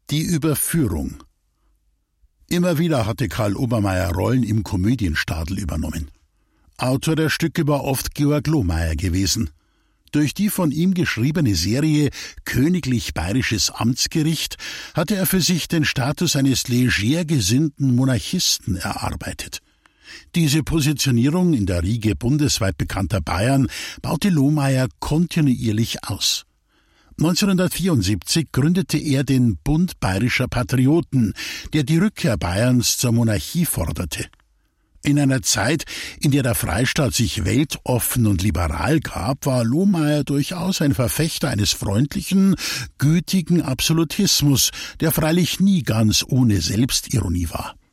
Die Überführung. Immer wieder hatte Karl Obermaier Rollen im Komödienstadel übernommen. Autor der Stücke war oft Georg Lohmeier gewesen. Durch die von ihm geschriebene Serie Königlich Bayerisches Amtsgericht hatte er für sich den Status eines leger gesinnten Monarchisten erarbeitet. Diese Positionierung in der Riege bundesweit bekannter Bayern baute Lohmeier kontinuierlich aus. 1974 gründete er den Bund Bayerischer Patrioten, der die Rückkehr Bayerns zur Monarchie forderte. In einer Zeit, in der der Freistaat sich weltoffen und liberal gab, war Lohmeier durchaus ein Verfechter eines freundlichen, gütigen Absolutismus, der freilich nie ganz ohne Selbstironie war.